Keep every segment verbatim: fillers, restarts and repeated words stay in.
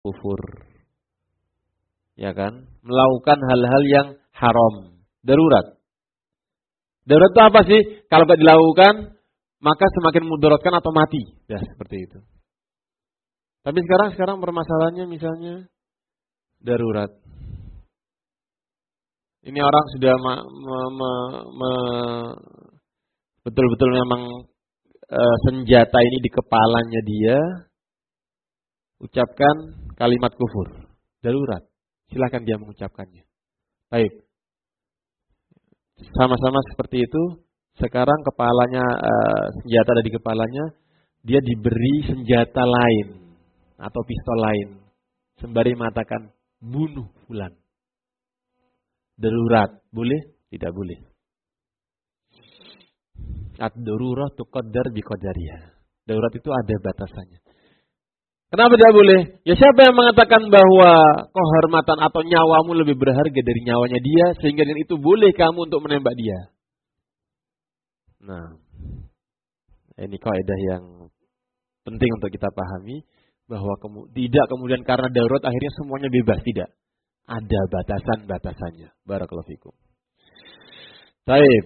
kufur. Ya kan? Melakukan hal-hal yang haram. Darurat. Darurat itu apa sih? Kalau tidak dilakukan, maka semakin mudaratkan atau mati. Ya, seperti itu. Tapi sekarang sekarang permasalahannya misalnya darurat. Ini orang sudah ma, me, me, me, betul-betul memang e, senjata ini di kepalanya dia, ucapkan kalimat kufur. Darurat. Silakan dia mengucapkannya. Baik. Sama-sama seperti itu. Sekarang kepalanya e, senjata ada di kepalanya, dia diberi senjata lain atau pistol lain sembari mengatakan bunuh fulan. Darurat boleh? Tidak boleh. Ad-darurah tuqaddar biqadariha. Darurat itu ada batasannya. Kenapa tidak boleh? Ya siapa yang mengatakan bahwa kehormatan atau nyawamu lebih berharga dari nyawanya dia sehingga dengan itu boleh kamu untuk menembak dia? Nah, ini kaidah yang penting untuk kita pahami bahwa kemu- tidak kemudian karena darurat akhirnya semuanya bebas, tidak. Ada batasan-batasannya. Barakallahu fikum. Baik.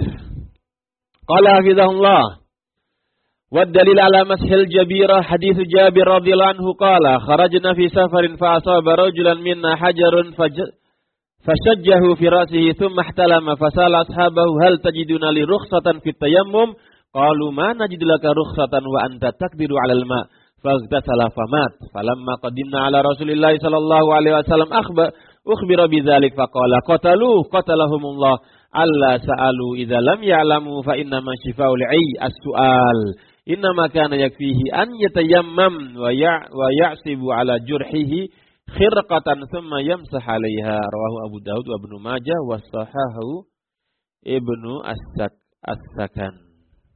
Qala hafizahullah. Wa dalil ala mashil jabira hadits Jabir radhiyallahu anhu qala kharajna fi safarin fa asaba rajulan minna hajarun fashajjahu fi ra'sihi thumma ihtalama fasala ashabahu hal tajiduna li rukhsatan fit tayammum qalu ma najidu laka rukhsatan wa anta takbiru 'alal ma' faghtasala famat falamma qadimna 'ala Rasulillah sallallahu alaihi wasallam akhba ukhbira bidzalik faqala qatalu qatalahumullah alla sa'alu idza lam ya'lamu fa inna ma shifa'ul 'ayy as-su'al inna ma kana yakfihi an yatayammam wa ya' wa ya'sibu 'ala jurhihi khirqatan thumma yamsah 'alaiha rawahu Abu Daud wa Ibnu Majah wa sahahahu Ibnu As-Sak As-Sakan.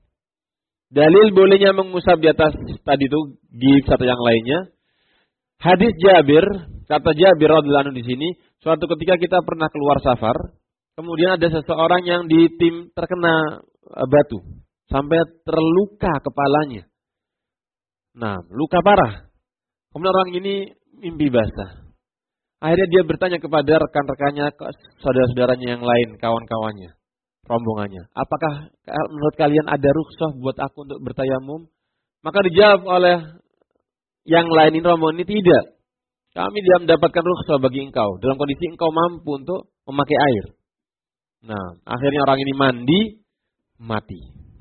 Dalil bolehnya mengusap di atas tadi itu di satu yang lainnya. Hadis Jabir, kata Jabir radhiyallahu anhu di sini, suatu ketika kita pernah keluar safar, kemudian ada seseorang yang di tim terkena batu sampai terluka kepalanya. Nah, luka parah. Kemudian orang ini mimpi basah. Akhirnya dia bertanya kepada rekan-rekannya, saudara-saudaranya yang lain, kawan-kawannya, rombongannya, apakah menurut kalian ada rukhsah buat aku untuk bertayamum? Maka dijawab oleh yang lain ini, rombongan ini, tidak. Kami tidak mendapatkan rukhsah bagi engkau dalam kondisi engkau mampu untuk memakai air. Nah, akhirnya orang ini mandi, mati.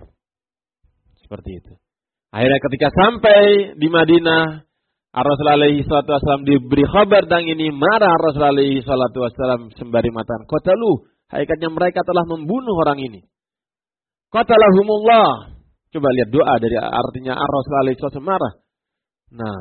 Seperti itu. Akhirnya ketika sampai di Madinah, Rasulullah alaihi salatu wasallam diberi kabar tentang ini, marah Rasulullah alaihi salatu wasallam sembari mengatakan, qatalu, hakikatnya mereka telah membunuh orang ini. Qatalahumullah. Coba lihat doa dari artinya Rasulullah alaihi salatu wasallam marah. Nah,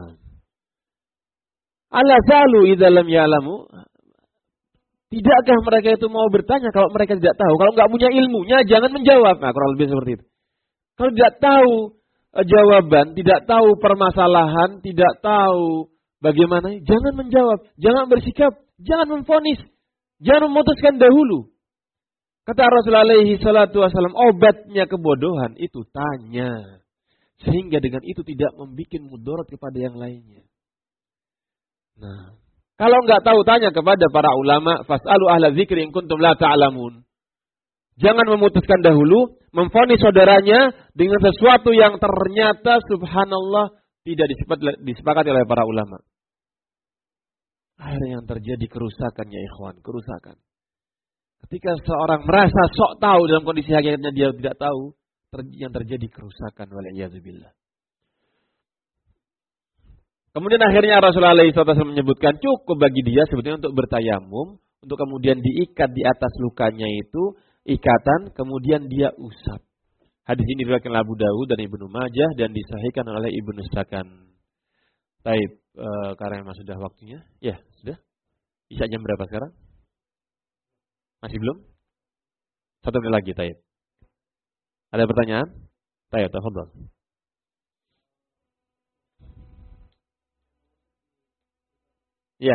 ala salu idza lam ya'lamu. Tidakkah mereka itu mau bertanya kalau mereka tidak tahu? Kalau enggak punya ilmunya jangan menjawab. Nah, kurang lebih seperti itu. Kalau tidak tahu jawaban, tidak tahu permasalahan, tidak tahu bagaimana, jangan menjawab, jangan bersikap, jangan memvonis, jangan memutuskan dahulu. Kata Rasulullah alaihi salatu wasallam, obatnya kebodohan itu tanya. Sehingga dengan itu tidak membuat mudarat kepada yang lainnya. Nah, kalau enggak tahu tanya kepada para ulama, fas'alu ahla dzikri in kuntum la ta'lamun. Jangan memutuskan dahulu, memvonis saudaranya dengan sesuatu yang ternyata subhanallah tidak disepakati oleh para ulama. Akhirnya yang terjadi kerusakan ya ikhwan, kerusakan. Ketika seorang merasa sok tahu dalam kondisi hakikatnya dia tidak tahu, yang terjadi kerusakan wal'iyazubillah. Kemudian akhirnya Rasulullah shallallahu alaihi wasallam menyebutkan cukup bagi dia sebetulnya untuk bertayamum, untuk kemudian diikat di atas lukanya itu, ikatan, kemudian dia usap. Hadis ini diriwayatkan oleh Abu Daud dan Ibnu Majah dan disahihkan oleh Ibnu Sakan. Baik, e, karena memang sudah waktunya. Ya, sudah. Isya jam berapa sekarang? Masih belum? Satu menit lagi, Taib. Ada pertanyaan? Taib, tafadhol. Ya.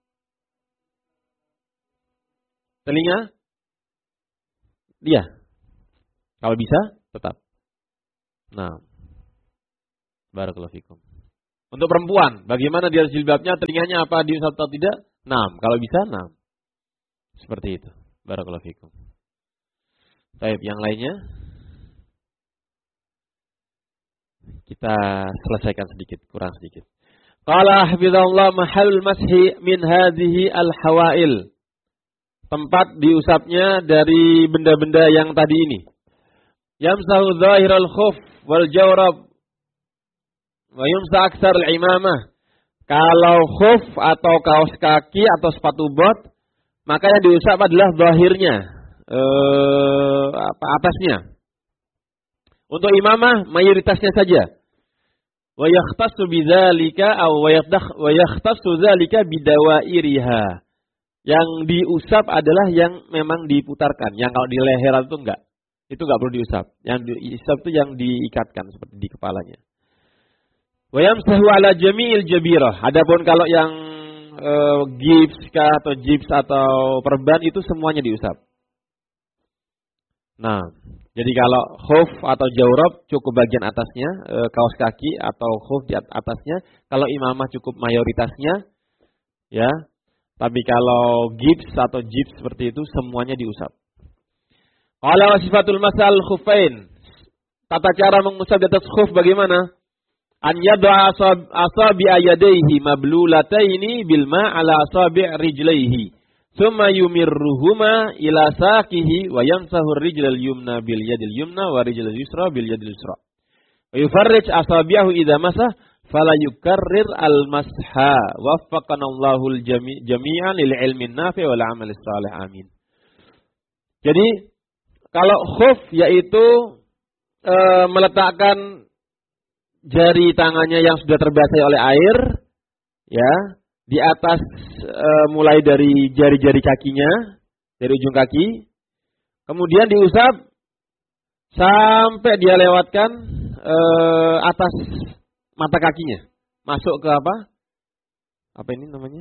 Telinga? Iya. Kalau bisa, tetap. Nah. Barakallahu fikum. Untuk perempuan, bagaimana dia jilbabnya, telinganya apa diusap atau tidak? Enam. Kalau bisa enam. Seperti itu. Barakallahu fikum. Baik, yang lainnya kita selesaikan sedikit, kurang sedikit. Qala hafizallahu mahallul mashi min hadhihi al-hawail. Tempat diusapnya dari benda-benda yang tadi ini. Yamsahu zahiral khuf wal jawrab wa yumsa aksar al-imamah. Kalau khuf atau kaos kaki atau sepatu bot, maka yang diusap adalah zahirnya, eh, apa atasnya. Untuk imamah mayoritasnya saja. Wa yakhtassu bidzalika aw wa yakhtassu dzalika bidawairiha. Yang diusap adalah yang memang diputarkan. Yang kalau di leher itu enggak. Itu enggak perlu diusap. Yang diusap itu yang diikatkan seperti di kepalanya. Wa yamsahu ala jami'il jabirah. Adapun kalau yang e, gips kah atau gips atau perban itu semuanya diusap. Nah, jadi kalau khuf atau jawrab cukup bagian atasnya, e, kaos kaki atau khuf di atasnya. Kalau imamah cukup mayoritasnya, ya. Tapi kalau gips atau gips seperti itu semuanya diusap. Qala wasifatul masal khufain. Tata cara mengusap di atas khuf bagaimana? An yad'a asabi ayadaihi mablulataini bil ma' ala asabi' rijlaihi. Thumma yumirruhuma ila saqihi wa yamsahu ar-rijlal yumna bil yadil yumna wa rijlal yusra bil yadil yusra. Wa yufarrij asabi'ahu idza masah fala yukarrir al-masha waffaqanallahu al-jami'an lil ilmin nafi' wal 'amalis salih amin. Jadi kalau khuf yaitu e, meletakkan jari tangannya yang sudah terbasahi oleh air ya di atas e, mulai dari jari-jari kakinya, dari ujung kaki, kemudian diusap sampai dia lewatkan e, atas mata kakinya, masuk ke apa? Apa ini namanya?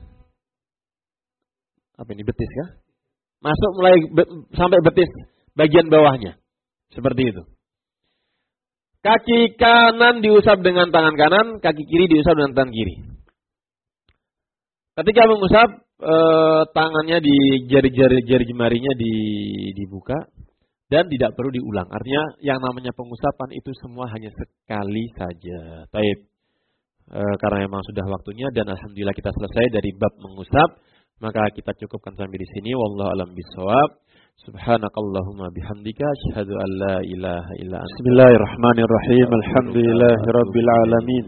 Apa ini, betis ya? Masuk mulai be, sampai betis bagian bawahnya. Seperti itu. Kaki kanan diusap dengan tangan kanan, kaki kiri diusap dengan tangan kiri. Ketika mengusap, eh, tangannya di jari-jari jari jemarinya di, dibuka dan tidak perlu diulang. Artinya yang namanya pengusapan itu semua hanya sekali saja. Baik. Eh, karena memang sudah waktunya dan alhamdulillah kita selesai dari bab mengusap, maka kita cukupkan sampai di sini. Wallahu a'lam bishawab. Subhanakallahumma bihamdika asyhadu an la ilaha illa anta. Bismillahirrahmanirrahim. Alhamdulillahirabbil alamin.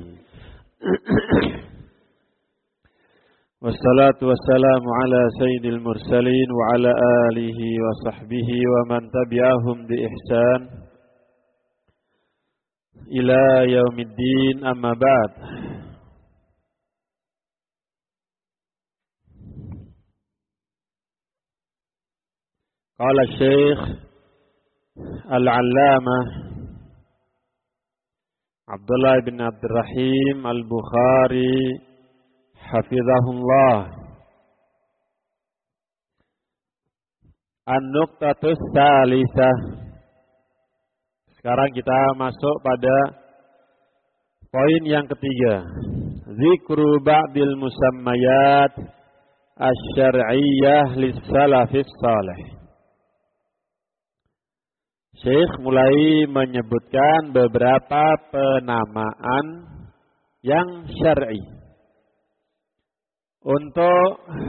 Wassalatu wassalamu ala sayyidil mursalin wa ala alihi wa sahbihi wa man tabi'ahum bi ihsan ila yaumiddin, amma ba'd. Qala Syekh Al-Allamah Abdullah bin Abdurrahim Al-Bukhari hafizahullah, An-Nuqtatus Tsalisah. Sekarang kita masuk pada poin yang ketiga. Zikru ba'dil musammayat asy-syar'iyyah lis-salafis salih. Syekh mulai menyebutkan beberapa penamaan yang syar'i untuk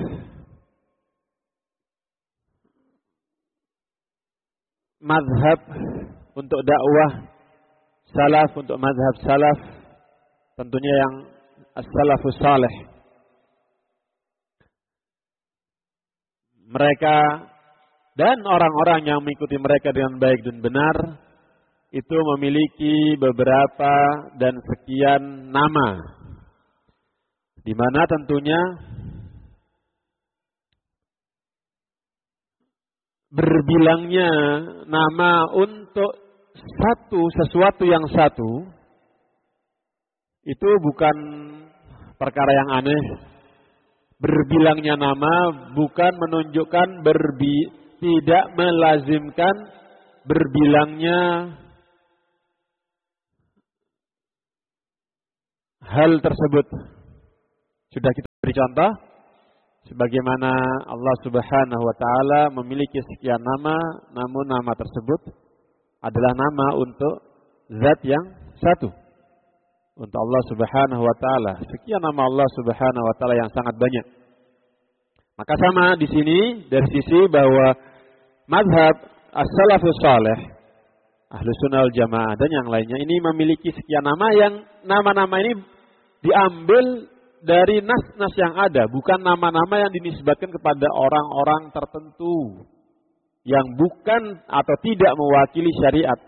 mazhab, untuk dakwah salaf, untuk mazhab salaf, tentunya yang as-salafus salih. Mereka dan orang-orang yang mengikuti mereka dengan baik dan benar itu memiliki beberapa dan sekian nama, di mana tentunya berbilangnya nama untuk satu sesuatu yang satu itu bukan perkara yang aneh. Berbilangnya nama bukan menunjukkan berbi tidak melazimkan berbilangnya hal tersebut sudah kita beri contoh, sebagaimana Allah Subhanahu wa taala memiliki sekian nama, namun nama tersebut adalah nama untuk zat yang satu. Untuk Allah Subhanahu wa taala, sekian nama Allah Subhanahu wa taala yang sangat banyak. Maka sama di sini dari sisi bahwa mazhab as-salafus salih, Ahlus Sunnah wal Jamaah dan yang lainnya ini memiliki sekian nama yang nama-nama ini diambil dari nas-nas yang ada, bukan nama-nama yang dinisbatkan kepada orang-orang tertentu yang bukan atau tidak mewakili syariat.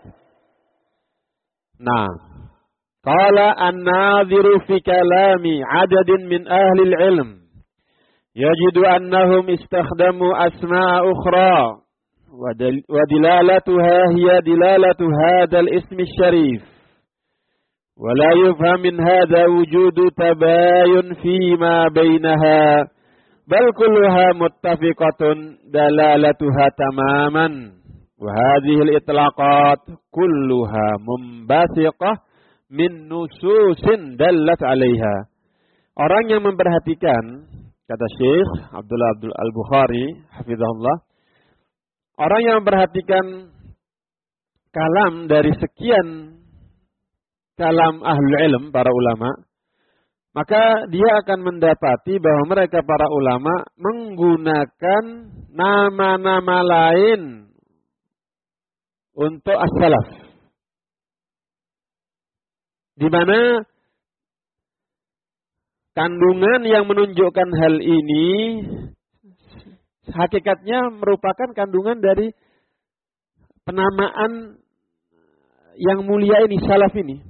Nah, qala an-nadhiru fi kalami 'adadin min ahli al-'ilm yajidu annahum istakhdamu asma'a ukhra wa dilalatuha hiya dilalatu hadzal ismi syarif. ولا يفهم من هذا وجود تباين فيما بينها بل كلها متفقة دلالتها تماما وهذه الإطلاقات كلها منبثقة من نصوص دلت عليها. Orang yang memperhatikan, kata Syekh Abdullah Abdul Al-Bukhari hafizahullah, orang yang memperhatikan kalam dari sekian kalam ahlul ilm, para ulama, maka dia akan mendapati bahwa mereka para ulama menggunakan nama-nama lain untuk as-salaf. Di mana kandungan yang menunjukkan hal ini hakikatnya merupakan kandungan dari penamaan yang mulia ini, salaf ini.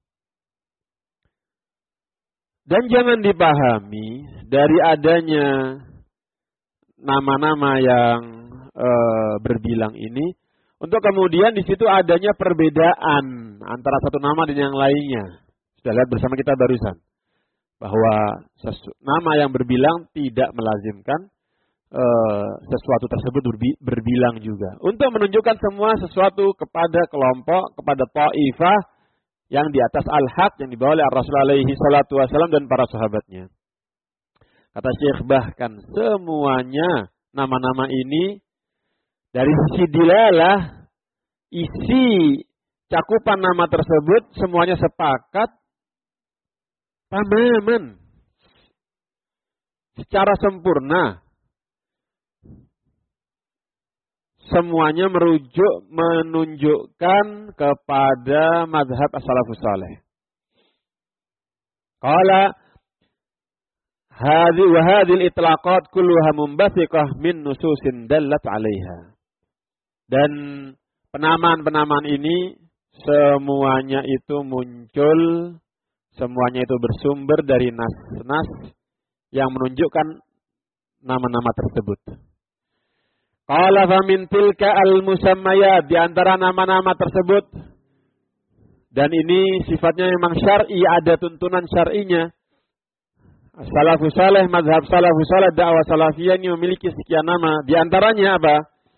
Dan jangan dipahami dari adanya nama-nama yang e, berbilang ini untuk kemudian di situ adanya perbedaan antara satu nama dan yang lainnya. Sudah lihat bersama kita barusan bahwa sesu, nama yang berbilang tidak melazimkan e, sesuatu tersebut berbi, berbilang juga. Untuk menunjukkan semua sesuatu kepada kelompok, kepada ta'ifah yang di atas al-haq yang dibawa oleh Rasulullah alaihi salatu wasallam dan para sahabatnya. Kata Syekh, bahkan semuanya nama-nama ini dari sisi dilalah, isi cakupan nama tersebut semuanya sepakat tamaman, secara sempurna. Semuanya merujuk, menunjukkan kepada mazhab as-salafus salih. Qala hadhi wa hadhil itlaqat kulluha mumbathiqah min nususin dallat 'alaiha. Dan penamaan-penamaan ini semuanya itu muncul, semuanya itu bersumber dari nas-nas yang menunjukkan nama-nama tersebut. Qala fa min tilka al-musammayat, di antara nama-nama tersebut, dan ini sifatnya memang syar'i, ada tuntunan syar'inya. Salafus salih, mazhab salafus salih, dakwah salafiyah ini memiliki sekian nama. Di antaranya apa?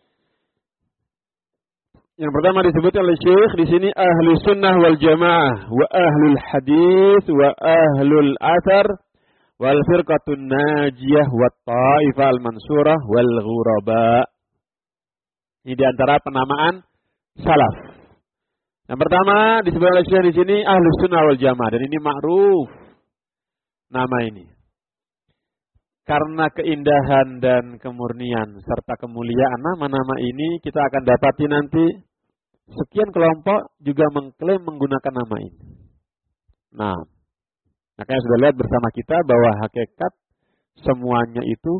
Yang pertama disebut oleh Syekh di sini ahlu sunnah wal jamaah wa ahlul hadis wa ahlul athar wal firqatun najiyah wa ta'ifah al-mansurah wal ghuraba. Ini di antara penamaan salaf. Yang pertama disebut oleh Syekh di sini Ahlus Sunnah wal Jamaah, dan ini ma'ruf nama ini. Karena keindahan dan kemurnian serta kemuliaan nama-nama ini, kita akan dapati nanti sekian kelompok juga mengklaim menggunakan nama ini. Nah, makanya sudah lihat bersama kita bahwa hakikat semuanya itu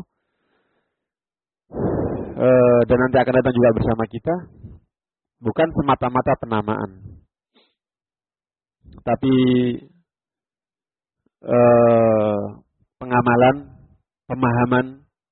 Uh, dan nanti akan datang juga bersama kita, bukan semata-mata penamaan, tapi uh, pengamalan, pemahaman,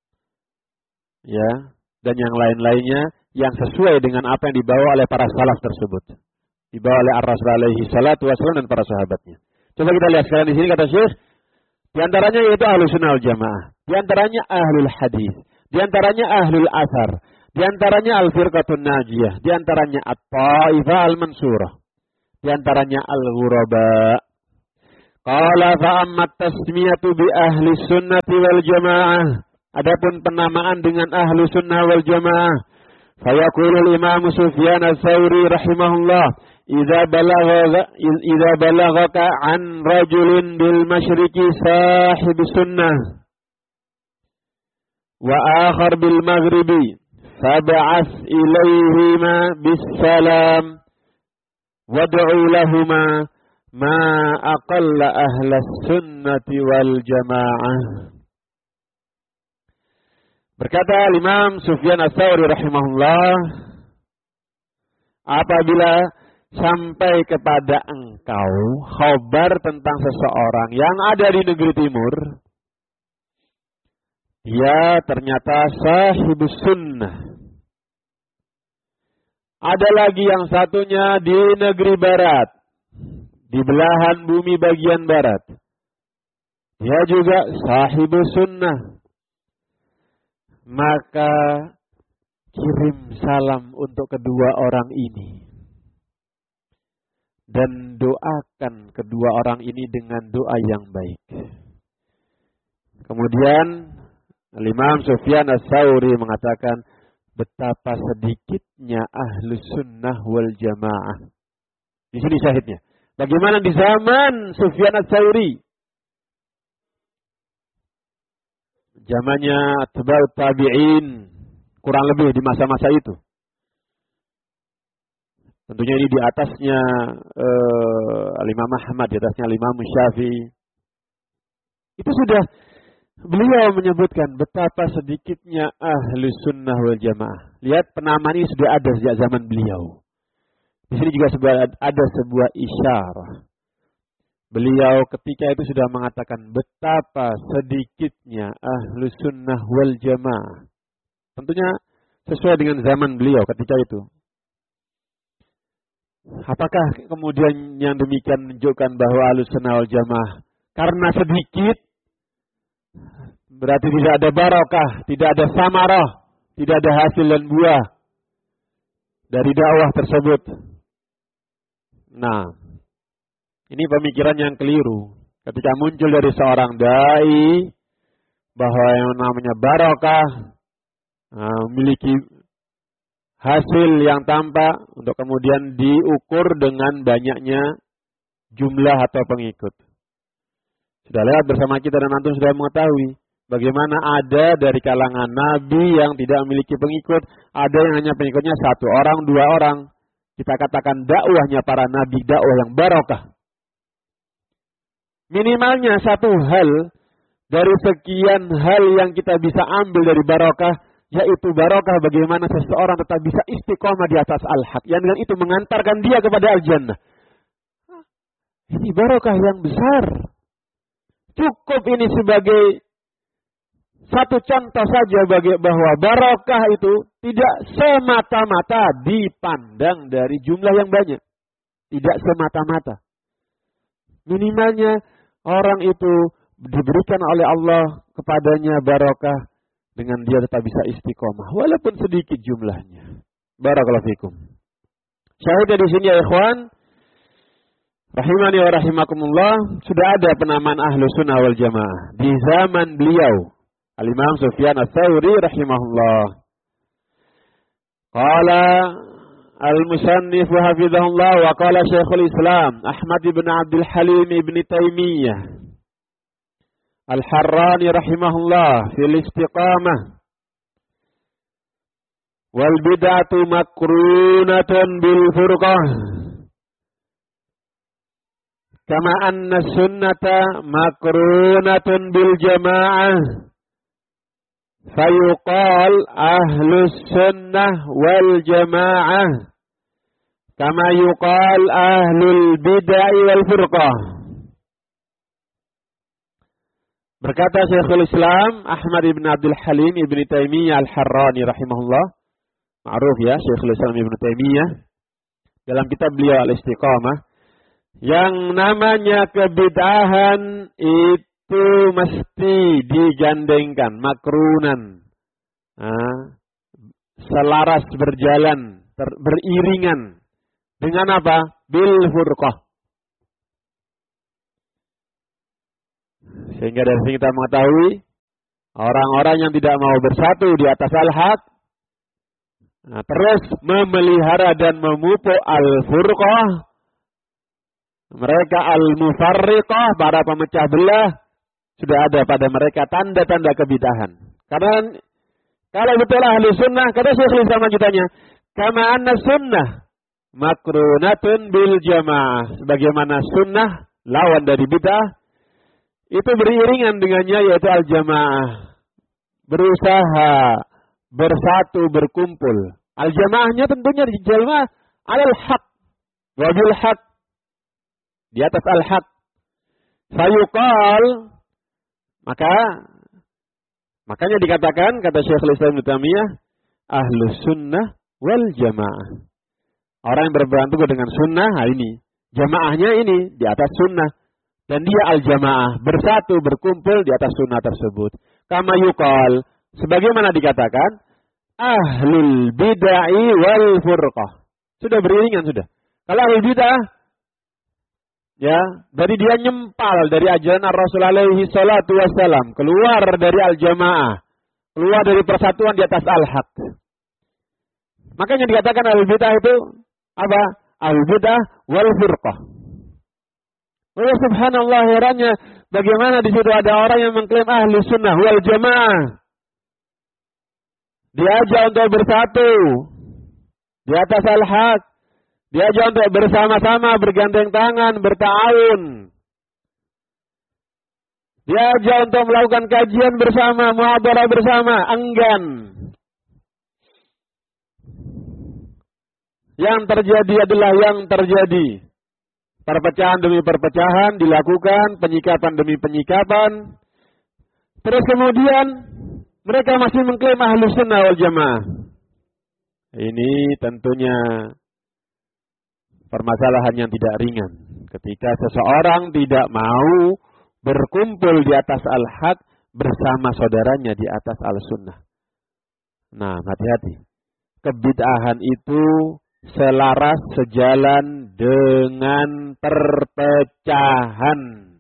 ya, dan yang lain-lainnya yang sesuai dengan apa yang dibawa oleh para salaf tersebut, dibawa oleh Ar-Rasul alaihi salatu wasallam dan para sahabatnya. Coba kita lihat sekarang di sini kata Syekh, di antaranya yaitu Ahlus Sunnah wal Jamaah, di antaranya Ahlul Hadis, di antaranya Ahlul Athar, di antaranya Al-Firqatun Najiyah, di antaranya At-Ta'ifah Al-Mansurah, di antaranya Al-Ghuraba. Qala fa amma tasmiyatu bi ahli sunnati wal jamaah. Adapun penamaan dengan ahlu sunnah wal jamaah. Fayaqulu al-imam Sufyan ats-Tsauri rahimahullah. Idza balagha idza balaghaka an rajulin bil masyriqi sahib sunnah. Wa akhar bil maghribi. Fab'ath ilayhima bis salam. Wad'u lahuma ma aqalla ahlas sunnati wal jamaah. Berkata Imam Sufyan ats-Tsauri rahimahullah, apabila sampai kepada engkau khabar tentang seseorang yang ada di negeri timur, dia ternyata sahibus sunnah. Ada lagi yang satunya di negeri barat, di belahan bumi bagian barat. Dia juga sahibus sunnah. Maka kirim salam untuk kedua orang ini. Dan doakan kedua orang ini dengan doa yang baik. Kemudian Imam Sufyan ats-Tsauri mengatakan, betapa sedikitnya ahlu sunnah wal jamaah. Di sini syahidnya. Bagaimana di zaman Sufyan ats-Tsauri? Zamannya atba'ut tabi'in, kurang lebih di masa-masa itu. Tentunya ini di atasnya uh, Al-Imam Ahmad, di atasnya Al-Imam Syafi'i. Itu sudah beliau menyebutkan betapa sedikitnya ahli sunnah wal jamaah. Lihat penamaan ini sudah ada sejak zaman beliau. Di sini juga sebuah, ada sebuah isyarah. Beliau ketika itu sudah mengatakan betapa sedikitnya ahlu sunnah wal jamaah. Tentunya sesuai dengan zaman beliau ketika itu. Apakah kemudian yang demikian menunjukkan bahwa ahlu sunnah wal jamaah karena sedikit berarti tidak ada barokah, tidak ada samarah, tidak ada hasil dan buah dari dakwah tersebut? Nah, ini pemikiran yang keliru. Ketika muncul dari seorang dai bahwa yang namanya barokah nah, memiliki hasil yang tampak untuk kemudian diukur dengan banyaknya jumlah atau pengikut. Sudah lewat bersama kita dan antum sudah mengetahui bagaimana ada dari kalangan nabi yang tidak memiliki pengikut, ada yang hanya pengikutnya satu orang, dua orang. Kita katakan dakwahnya para nabi dakwah yang barokah. Minimalnya satu hal dari sekian hal yang kita bisa ambil dari barokah, yaitu barokah bagaimana seseorang tetap bisa istiqomah di atas al-haq, yang dengan itu mengantarkan dia kepada al-jannah. Ini barokah yang besar. Cukup ini sebagai satu contoh saja bagi bahwa barokah itu tidak semata-mata dipandang dari jumlah yang banyak. Tidak semata-mata. Minimalnya orang itu diberikan oleh Allah kepadanya barokah dengan dia tetap bisa istiqomah walaupun sedikit jumlahnya. Barakallahu fikum. Syahidnya di sini ya ikhwan, rahimani wa rahimakumullah, sudah ada penamaan ahlu sunnah wal jamaah di zaman beliau Al-Imam Sufyan ats-Tsauri rahimahullah. Qala al-musannif hafizahullah wa qala Syekhul Islam Ahmad ibn Abdul Halim ibn Taimiyah Al-Harrani rahimahullah fil istiqamah wal bid'atu makrunatun bil furqah kama anna sunnata makrunatun bil jamaah fayuqal ahlus sunnah wal jamaah kama yuqal ahlul bid'ah wal furqah. Berkata Syekhul Islam Ahmad ibn Abdul Halim ibn Taimiyah Al-Harrani rahimahullah, ma'ruf ya Syekhul Islam ibn Taimiyah, dalam kitab beliau Al-Istiqamah, yang namanya kebid'ahan itu mesti digandengkan, makrunan, nah, selaras berjalan, ter, beriringan dengan apa? Bil furqah. Sehingga dari sini kita mengetahui orang-orang yang tidak mau bersatu di atas al-haq, nah, terus memelihara dan memupuk al-furqah, mereka al-mufarriqah, para pemecah belah, sudah ada pada mereka tanda-tanda kebidahan. Karena kalau betul ahli sunnah, kata Syekhul Islam lanjutannya, kama anna sunnah makrunatun bil jamaah. Sebagaimana sunnah, lawan dari bid'ah, itu beriringan dengannya yaitu al-jamaah. Berusaha, bersatu, berkumpul. Al-jamaahnya tentunya di jamaah alal haq, wabil haq, di atas al-haq. Fayuqal, maka makanya dikatakan, kata Syekhul Islam Ibnu Taimiyah, ahlus sunnah wal jamaah. Orang yang berpegang teguh dengan sunnah, nah ini. Jamaahnya ini, di atas sunnah. Dan dia al-jamaah, bersatu, berkumpul di atas sunnah tersebut. Kama yuqal, sebagaimana dikatakan, ahlul bid'ah wal furqah. Sudah beriringan, sudah. Kalau ahlul bid'ah, ya, dari dia nyempal dari ajaran Rasul alaihi salatu wassalam, keluar dari al-jamaah, keluar dari persatuan di atas al-haq. Makanya dikatakan ahlul bid'ah itu apa? Ahlul bid'ah wal furqah. Oh subhanallah, herannya bagaimana di situ ada orang yang mengklaim ahli sunnah wal jamaah. Diajak untuk bersatu di atas al-haq. Diajak untuk bersama-sama, bergandeng tangan, berta'awun. Diajak untuk melakukan kajian bersama, muhadarah bersama, enggan. Yang terjadi adalah yang terjadi. Perpecahan demi perpecahan dilakukan, penyikapan demi penyikapan. Terus kemudian mereka masih mengklaim ahlus sunnah wal jamaah. Ini tentunya permasalahan yang tidak ringan. Ketika seseorang tidak mau berkumpul di atas al-haq bersama saudaranya di atas al-sunnah. Nah, hati-hati. Kebid'ahan itu selaras sejalan dengan perpecahan.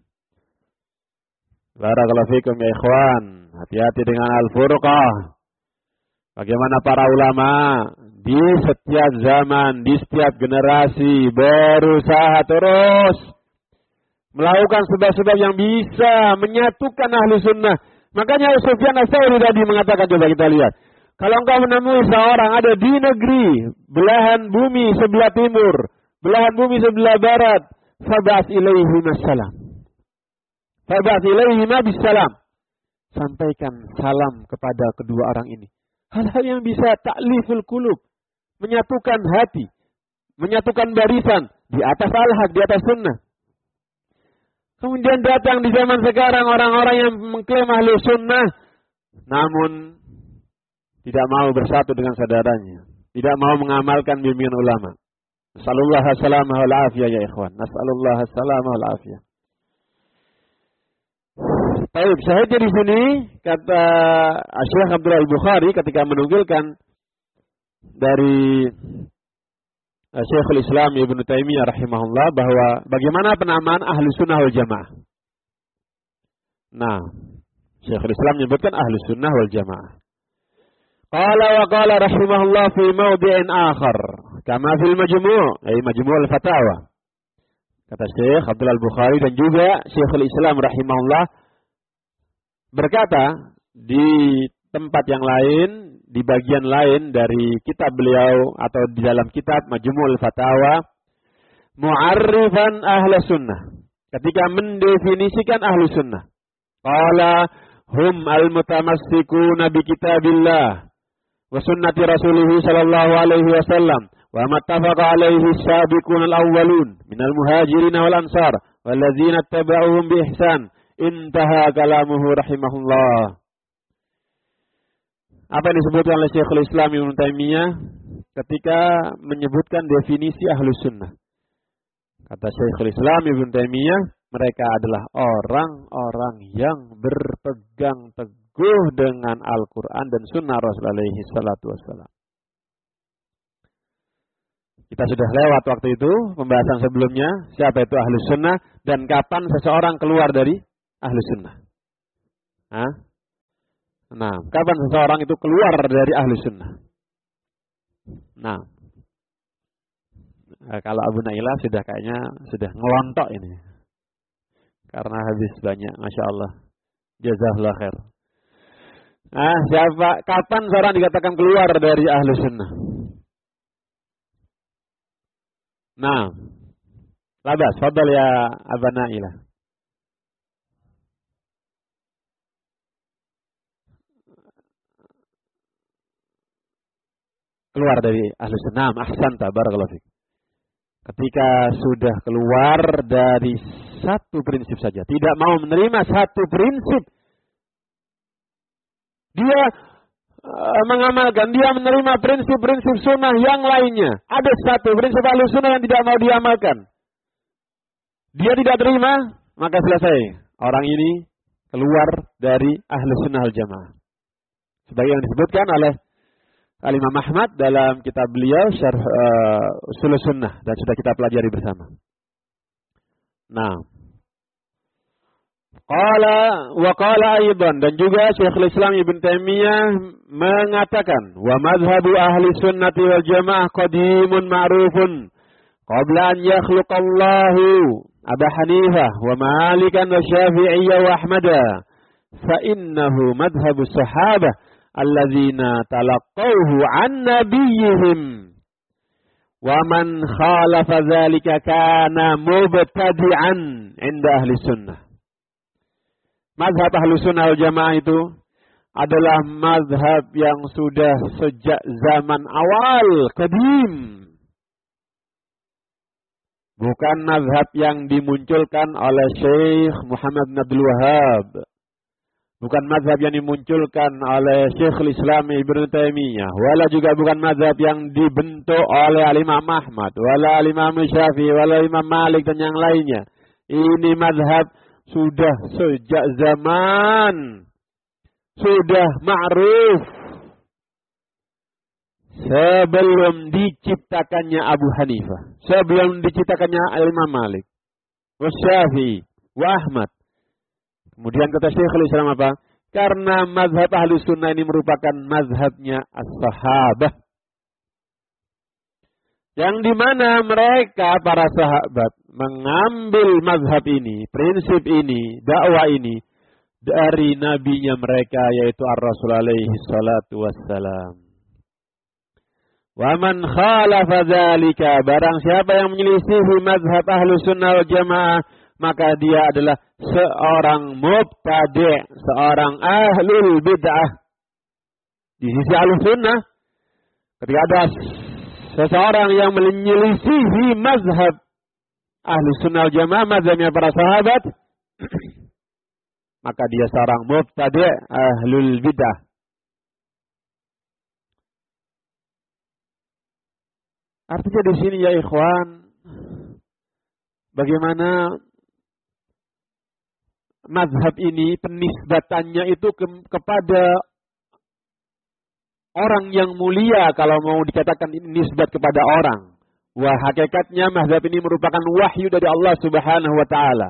Barakallahu fikum ya ikhwan. Hati-hati dengan al-furqah. Bagaimana para ulama di setiap zaman, di setiap generasi berusaha terus melakukan sebab-sebab yang bisa menyatukan ahli sunnah. Makanya Sufyan Ats-Tsauri tadi mengatakan, coba kita lihat. Kalau engkau menemui seorang ada di negeri, belahan bumi sebelah timur, belahan bumi sebelah barat, fab'ats ilaihi assalam. Fab'ats ilaihi bisalam. Sampaikan salam kepada kedua orang ini. Hal-hal yang bisa ta'liful qulub, menyatukan hati, menyatukan barisan di atas al-haq, di atas sunnah. Kemudian datang di zaman sekarang orang-orang yang mengklaim ahli sunnah, namun tidak mau bersatu dengan saudaranya, tidak mau mengamalkan bimbingan ulama. Nasallallahu as-salamah wal afiyah ya ikhwan. Nasallallahu as-salamah wal afiyah. Baik, syahidnya di sini kata Syekh Abdul Al-Bukhari ketika menukilkan dari Syekhul Islam Ibnu Taimiyah rahimahullah bahwa bagaimana penamaan ahli sunnah wal jamaah. Nah, Syekhul Islam menyebutkan ahli sunnah wal jamaah. Qala wa qala rahimahullah fi mawdi'in akhar kama fil majmu', ay majmu' al-fatawa. Kata Syekh Abdul Al-Bukhari dan juga Syekhul Islam rahimahullah berkata di tempat yang lain, di bagian lain dari kitab beliau atau di dalam kitab Majmu'ul Fatawa, mu'arrifan ahli sunnah, ketika mendefinisikan ahli sunnah. Qala hum al-mutamassikuna bi kitabillah wa sunnati rasulih sallallahu alaihi wasallam wa mattafaqa alaihi as-sabiqun al-awwalun minal muhajirin wal ansar walladzina ittaba'uhum bi ihsan. Intaha kalamuhu rahimahullah. Apa yang disebutkan oleh Syekhul Islam Ibnu Taimiyah ketika menyebutkan definisi ahlus sunnah. Kata Syekhul Islam Ibnu Taimiyah, mereka adalah orang-orang yang berpegang teguh dengan Al-Quran dan Sunnah Rasul alaihi salatu wassalam. Kita sudah lewat waktu itu pembahasan sebelumnya, siapa itu ahlus sunnah dan kapan seseorang keluar dari ahlu sunnah. Hah? Nah, kapan seseorang itu keluar dari ahlu sunnah? Nah, kalau Abu Nailah sudah kayaknya sudah ngelontok ini. Karena habis banyak, Masya Allah. Jazakallah khair. Ah, siapa? Kapan seorang dikatakan keluar dari ahlu sunnah? Nah, labas, fadal ya Abu Nailah. Keluar dari ahlu sunnah, ahsanta, barakallahu fiik. Ketika sudah keluar dari satu prinsip saja, tidak mau menerima satu prinsip, dia uh, mengamalkan, dia menerima prinsip-prinsip sunnah yang lainnya. Ada satu prinsip ahlu sunnah yang tidak mau diamalkan, dia tidak terima, maka selesai. Orang ini keluar dari ahlu sunnah wal jamaah. Sebagaimana disebutkan oleh Al-Imam Ahmad dalam kitab beliau Syarh uh, Ushul Sunnah, dan sudah kita pelajari bersama. Nah, qala wa qala aidan, dan juga Syekhul Islam Ibn Taimiyah mengatakan, wa madhhabu ahli sunnati wal jamaah qadimun ma'rufun qabla an yakhluqallahu Abu Hanifah wa Malikan wa Syafi'iyyah wa Ahmada, fa innahu madhhabu sahabah alladzina talaqqawhu an nabiyyihim wa man khalafa dzalika kana mubtadi'an 'inda ahli sunnah. Mazhab ahli sunnah wal jamaah itu adalah mazhab yang sudah sejak zaman awal qadim. Bukan mazhab yang dimunculkan oleh Syekh Muhammad bin Abdul Wahhab. Bukan mazhab yang dimunculkan oleh Syekhul Islam Ibn Taimiyah. Wala juga bukan mazhab yang dibentuk oleh Al-Imam Ahmad. Wala Al-Imam Syafi'i. Wala Imam Malik dan yang lainnya. Ini mazhab sudah sejak zaman. Sudah ma'ruf. Sebelum diciptakannya Abu Hanifah. Sebelum diciptakannya Al-Imam Malik. Wa Syafi'i. Wa Ahmad. Kemudian kata Syekhul Islam apa? Karena mazhab ahli sunnah ini merupakan mazhabnya as-sahabah. Yang dimana mereka, para sahabat, mengambil mazhab ini, prinsip ini, dakwah ini, dari nabinya mereka, yaitu ar-Rasul alaihi salatu wassalam. Wa man khalafa dzalika, barang siapa yang menyelisihi mazhab ahli sunnah wal jamaah, maka dia adalah seorang mubtadi', seorang ahlul bid'ah. Di sisi ahlus sunnah, ketika ada seseorang yang menyelisihi mazhab ahlus sunnah wal jamaah, mazhabnya para sahabat, maka dia seorang mubtadi', ahlul bid'ah. Artinya di sini ya ikhwan, bagaimana mazhab ini penisbatannya itu ke, kepada orang yang mulia, kalau mau dikatakan ini nisbat kepada orang. Wah, hakikatnya mazhab ini merupakan wahyu dari Allah Subhanahu wa taala.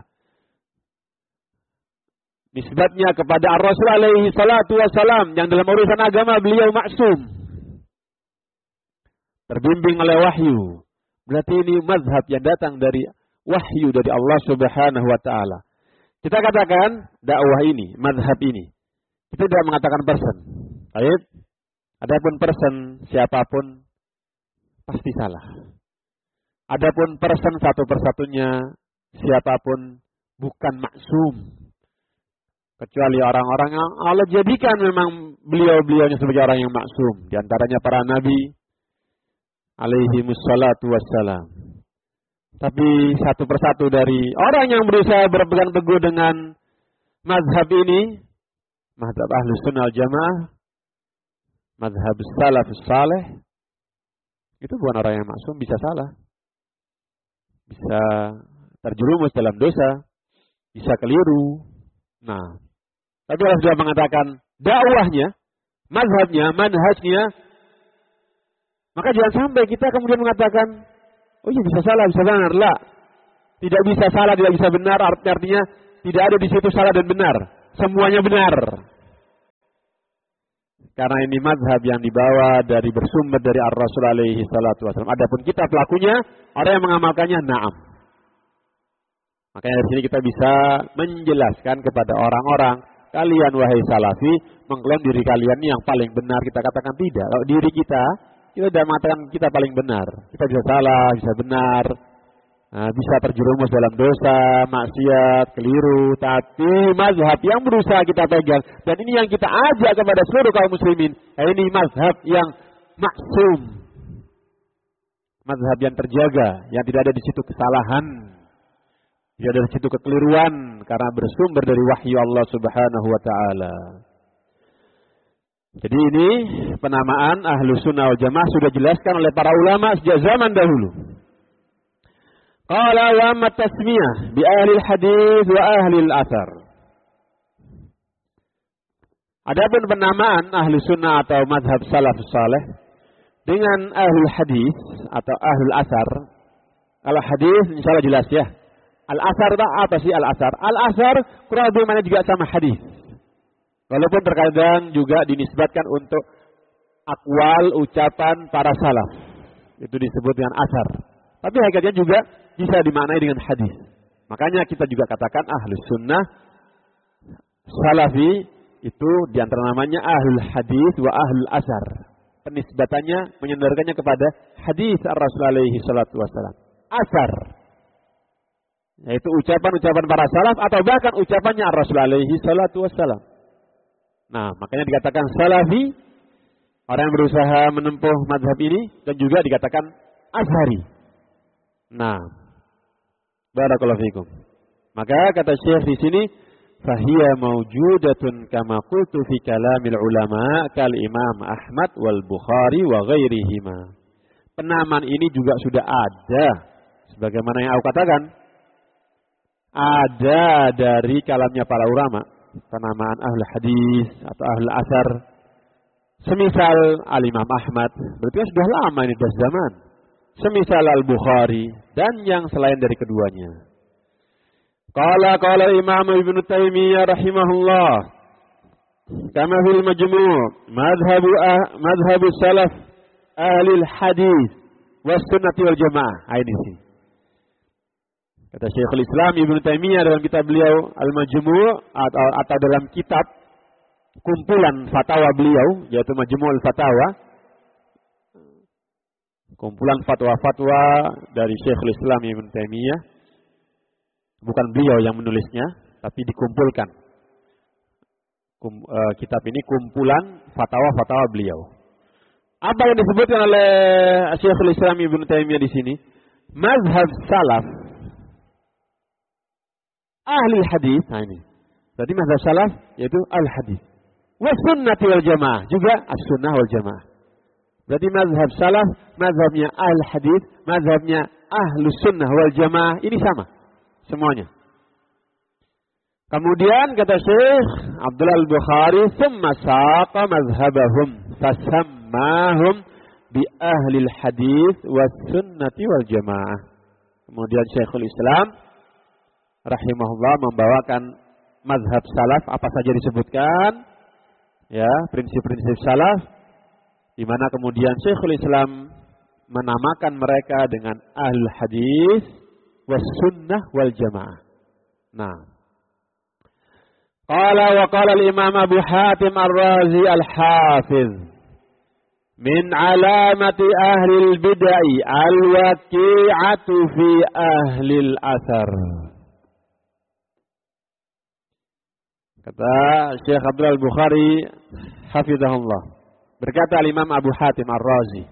Nisbatnya kepada Ar-Rasul alaihi salatu wassalam, yang dalam urusan agama beliau maksum, terbimbing oleh wahyu. Berarti ini mazhab yang datang dari wahyu dari Allah Subhanahu wa taala. Kita katakan dakwah ini, mazhab ini. Kita tidak mengatakan person. Baik. Adapun person, siapapun pasti salah. Adapun person satu persatunya, siapapun bukan maksum. Kecuali orang-orang yang Allah jadikan memang beliau-beliaunya sebagai orang yang maksum. Di antaranya para nabi alaihi mussalatu wassalam. Tapi satu persatu dari orang yang berusaha berpegang teguh dengan mazhab ini, mazhab ahlus sunnah wal jamaah, mazhab salafus saleh, itu bukan orang yang maksum, bisa salah. Bisa terjerumus dalam dosa, bisa keliru. Nah, tapi Allah sudah mengatakan dakwahnya, mazhabnya, manhajnya, maka jangan sampai kita kemudian mengatakan, oh iya bisa salah, bisa benar. Lah. Tidak bisa salah, tidak bisa benar. Artinya tidak ada di situ salah dan benar. Semuanya benar. Karena ini mazhab yang dibawa dari bersumber dari Ar-Rasul alaihi salatu wasallam. Adapun kita pelakunya, orang yang mengamalkannya, na'am. Makanya dari sini kita bisa menjelaskan kepada orang-orang, kalian wahai salafi, mengklaim diri kalian ini yang paling benar. Kita katakan tidak. Kalau diri kita, kita tidak mengatakan kita paling benar. Kita bisa salah, bisa benar. Nah, bisa terjerumus dalam dosa, maksiat, keliru. Tapi mazhab yang berusaha kita pegang. Dan ini yang kita ajak kepada seluruh kaum muslimin. Nah, ini mazhab yang maksum. Mazhab yang terjaga. Yang tidak ada di situ kesalahan. Tidak ada di situ kekeliruan. Karena bersumber dari wahyu Allah subhanahu wa ta'ala. Jadi ini penamaan Ahlus Sunnah wal Jamaah sudah dijelaskan oleh para ulama sejak zaman dahulu. Qala wa amma tasmiyah bi ahli hadis wa ahli al-athar. Adapun penamaan ahli sunnah atau mazhab salafus saleh dengan ahli hadis atau ahli al-athar. Kalau hadis insyaallah jelas ya. Al-athar apa sih al-athar? Al-athar kurang lebih mana juga sama hadis. Walaupun terkadang juga dinisbatkan untuk akwal ucapan para salaf. Itu disebut dengan athar. Tapi hakikatnya juga bisa dimaknai dengan hadis. Makanya kita juga katakan ahlus sunnah salafi itu diantara namanya ahlul hadis wa ahlul asar. Penisbatannya menyandarkannya kepada hadis ar-Rasul alaihi salatu wasallam. Asar, yaitu ucapan-ucapan para salaf atau bahkan ucapannya ar-Rasul alaihi salatu wasallam. Nah, makanya dikatakan salafi orang yang berusaha menempuh mazhab ini, dan juga dikatakan azhari. Nah, barakallahu fikum. Maka kata Syekh di sini, fahiya mawjudatun kama qultu fi kalamil ulama kal Imam Ahmad wal Bukhari wa ghairihima. Penamaan ini juga sudah ada, sebagaimana yang aku katakan, ada dari kalamnya para ulama, penamaan ahli hadis atau ahli asar. Semisal Al-Imam Ahmad, berarti kan sudah lama ini, sudah zaman. Semisal Al-Bukhari dan yang selain dari keduanya. Qala qala Imam Ibnu Taimiyah rahimahullah, kama fil Majmu' madhhabu ah, madhhabu salaf ahli al-hadis was sunnah wal jamaah. Ini sih. Kata Syekhul Islam Ibnu Taimiyah dalam kitab beliau Al-Majmu' atau, atau dalam kitab kumpulan fatwa beliau yaitu Majmu'ul Fatawa. Kumpulan fatwa-fatwa dari Syekhul Islam Ibnu Taimiyah. Bukan beliau yang menulisnya, tapi dikumpulkan. Kum, uh, kitab ini kumpulan fatwa-fatwa beliau. Apa yang disebutkan oleh Syekhul Islam Ibnu Taimiyah di sini? Mazhab salaf ahli hadis. Nah ini. Berarti mazhab salaf yaitu al-hadis. Wa sunnati wal jamaah, juga as-sunnah wal jamaah. Berarti mazhab salaf, mazhabnya ahli hadis, mazhabnya ahlus sunnah wal jamaah ini sama semuanya. Kemudian kata Syekh Abdullah Al-Bukhari, "Tsumma saqa mazhabahum fasammahum bi ahli hadis was sunnati wal jamaah." Kemudian Syekhul Islam rahimahullah membawakan mazhab salaf apa saja disebutkan, ya, prinsip-prinsip salaf, di mana kemudian Syekhul Islam menamakan mereka dengan ahlul hadis was sunnah wal jamaah. Nah, qala wa qala al-Imam Abu Hatim Ar-Razi Al-Hafiz, min alamati ahli al-bid'ah al-waqi'atu fi ahli al-athar. Kata Syekh Abdul Bukhari hafizahullah, berkata Imam Abu Hatim Ar-Razi,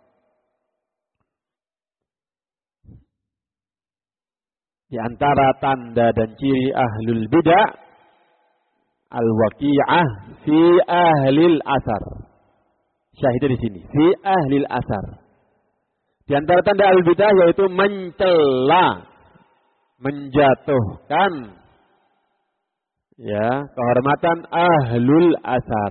di antara tanda dan ciri ahlul bid'ah al-waqi'ah fi ahlil asar. Syahidnya di sini, fi ahlil asar. Di antara tanda ahlul bid'ah yaitu mencela, menjatuhkan, ya, kehormatan ahlul asar.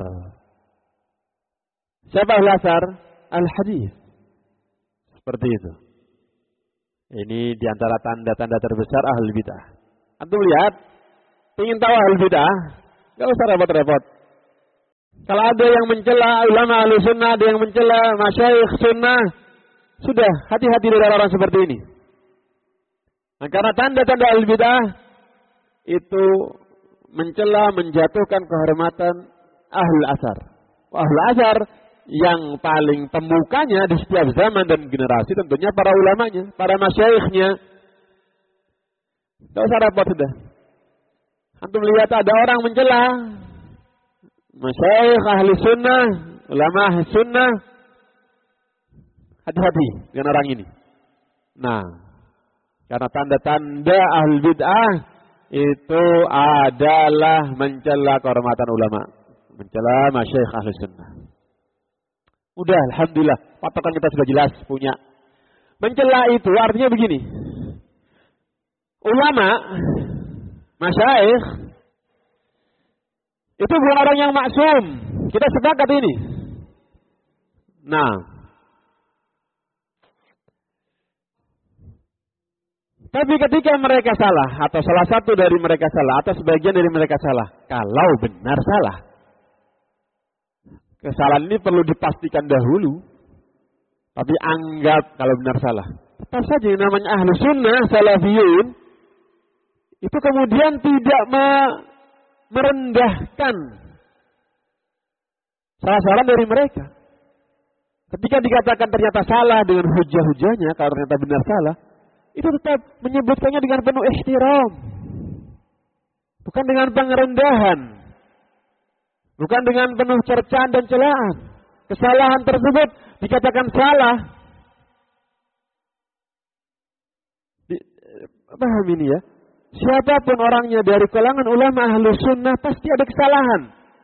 Siapa ahlul asar? Al-hadis. Seperti itu. Ini diantara tanda-tanda terbesar ahlul bid'ah. Antum lihat, ingin tahu ahli bid'ah, enggak usah repot-repot. Kalau ada yang mencela ulama ahli sunnah, ada yang mencela masyayikh sunnah, sudah hati-hati dari orang seperti ini. Nah, karena tanda-tanda ahli bid'ah itu mencela, menjatuhkan kehormatan ahlul asar. Ahlul asar yang paling pemukanya di setiap zaman dan generasi tentunya para ulamanya, para masyayikhnya. Tidak usah repot sudah. Antum lihat ada orang mencela masyayikh ahli sunnah, ulama ahli sunnah. Hati-hati dengan orang ini. Nah, karena tanda-tanda ahli bid'ah itu adalah mencela kehormatan ulama, mencela masyayikh ahli sunnah. Udah, alhamdulillah, patokan kita sudah jelas punya. Mencela itu artinya begini. Ulama, masyayikh itu bukan orang yang maksum. Kita sepakat ini. Nah, tapi ketika mereka salah, atau salah satu dari mereka salah, atau sebagian dari mereka salah, kalau benar salah, kesalahan ini perlu dipastikan dahulu. Tapi anggap kalau benar salah. Tetap saja yang namanya ahlu sunnah, salafiyun, itu kemudian tidak me- merendahkan salah-salah dari mereka. Ketika dikatakan ternyata salah dengan hujah-hujahnya, kalau ternyata benar salah, itu tetap menyebutkannya dengan penuh ihtiram. Bukan dengan pengerendahan. Bukan dengan penuh cercaan dan celaan. Kesalahan tersebut dikatakan salah. Di, paham ini ya? Siapapun orangnya dari kalangan ulama ahlu sunnah pasti ada kesalahan.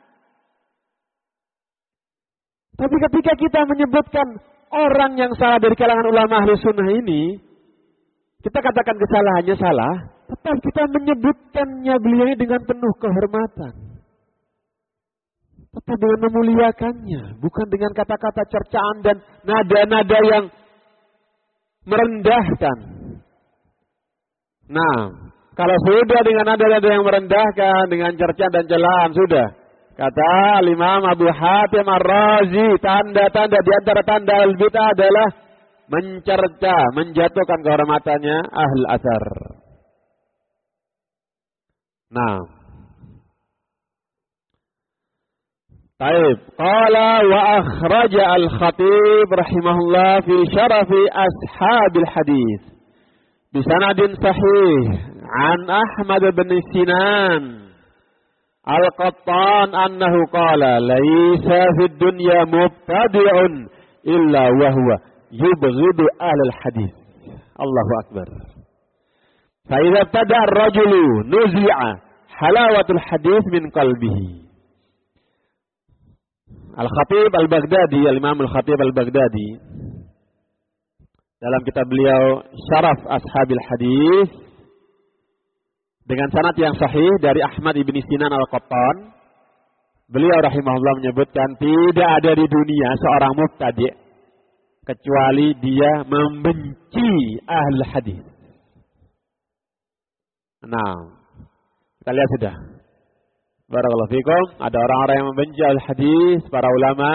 Tapi ketika kita menyebutkan orang yang salah dari kalangan ulama ahlu sunnah ini, kita katakan kesalahannya salah, tetap kita menyebutkannya beliau ini dengan penuh kehormatan. Tetap dengan memuliakannya, bukan dengan kata-kata cercaan dan nada-nada yang merendahkan. Nah, kalau sudah dengan nada-nada yang merendahkan, dengan cercaan dan celaan, sudah. Kata Imam Abu Hatim Ar-Razi, tanda-tanda di antara tanda al-bid'ah adalah mencerca, menjatuhkan kehormatannya ahl asar. Nah, baik. Qala wa akhraja al-Khatib rahimahullah fi syarafi ashabil hadis bisanadin sahih an Ahmad bin Sinan al-Qattan annahu qala laisa fid dunya mubtadi'un illa wa huwa yubghidu ahlal hadis. Allahu akbar. Fa idza tada ar-rajulu nuzi'a halawatul hadis min qalbihi. Al-Khatib Al-Baghdadi, Al-Imam Al-Khatib Al-Baghdadi dalam kitab beliau Syaraf Ashabil Hadis dengan sanad yang sahih dari Ahmad ibn Sinan Al-Qattan, beliau rahimahullah menyebutkan tidak ada di dunia seorang mubtadi' kecuali dia membenci ahli hadis. Nah, kita lihat sudah. Barakallahu fikum, ada orang-orang yang membenci ahli hadis, para ulama.